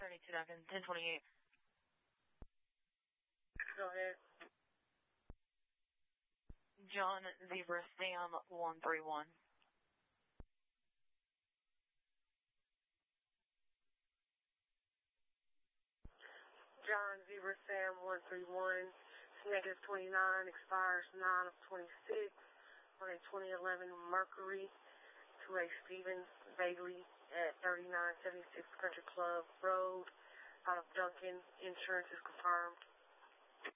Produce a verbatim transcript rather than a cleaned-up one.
thirty-two Duncan, ten twenty-eight. Go ahead. John Zebra Sam one three one. John Zebra Sam one three one. Negative twenty-nine, expires nine of twenty-six on a twenty eleven Mercury to a Stevens Bailey at thirty-nine seventy-six Country Club Road out of Duncan. Insurance is confirmed.